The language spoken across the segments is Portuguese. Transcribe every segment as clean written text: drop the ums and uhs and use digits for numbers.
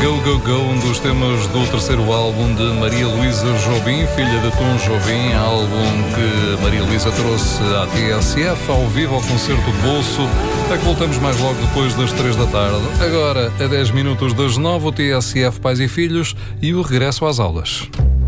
Go, Go, Go, um dos temas do terceiro álbum de Maria Luísa Jobim, filha de Tom Jobim, álbum que Maria Luísa trouxe à TSF, ao vivo, ao concerto de bolso, a que voltamos mais logo depois das 3 da tarde. Agora, a 10 minutos das 9, o TSF Pais e Filhos e o regresso às aulas.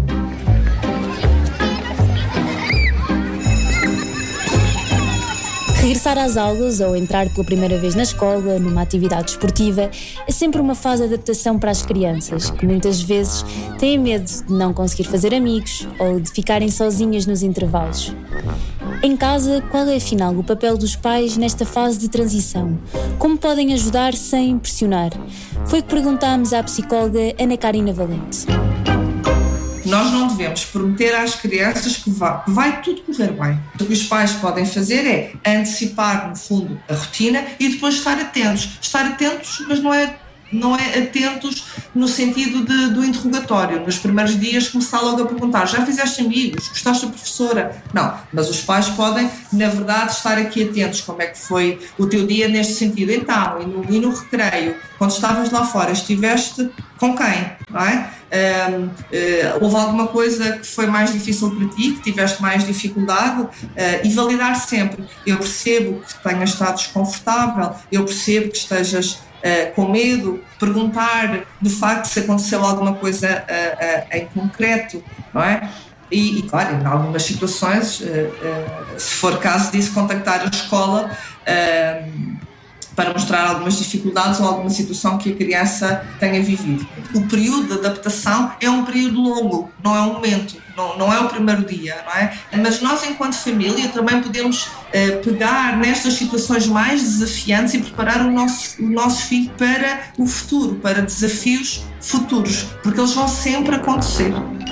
Regressar às aulas ou entrar pela primeira vez na escola, numa atividade esportiva, é sempre uma fase de adaptação para as crianças, que muitas vezes têm medo de não conseguir fazer amigos ou de ficarem sozinhas nos intervalos. Em casa, qual é afinal o papel dos pais nesta fase de transição? Como podem ajudar sem pressionar? Foi o que perguntámos à psicóloga Ana Karina Valente. Nós não devemos prometer às crianças que vai tudo correr bem. O que os pais podem fazer é antecipar, no fundo, a rotina e depois estar atentos. Estar atentos, mas não é atentos no sentido do interrogatório. Nos primeiros dias começar logo a perguntar: já fizeste amigos? Gostaste da professora? Não, mas os pais podem, na verdade, estar aqui atentos. Como é que foi o teu dia neste sentido? Então, e no recreio, quando estavas lá fora, estiveste com quem? Não é? Houve alguma coisa que foi mais difícil para ti, que tiveste mais dificuldade? E validar sempre. Eu percebo que tenhas estado desconfortável, eu percebo que estejas com medo, perguntar de facto se aconteceu alguma coisa em concreto, não é? E claro, em algumas situações, se for caso disso, contactar a escola para mostrar algumas dificuldades ou alguma situação que a criança tenha vivido. O período de adaptação é um período longo, não é um momento, não é o primeiro dia, não é? Mas nós, enquanto família, também podemos pegar nestas situações mais desafiantes e preparar o nosso filho para o futuro, para desafios futuros, porque eles vão sempre acontecer.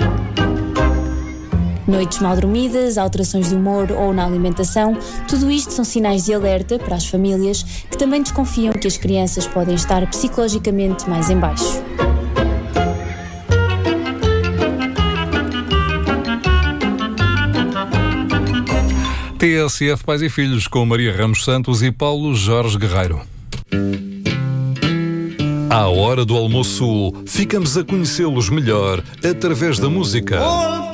Noites mal dormidas, alterações de humor ou na alimentação, tudo isto são sinais de alerta para as famílias que também desconfiam que as crianças podem estar psicologicamente mais em baixo. TSF Pais e Filhos com Maria Ramos Santos e Paulo Jorge Guerreiro. À hora do almoço, ficamos a conhecê-los melhor através da música.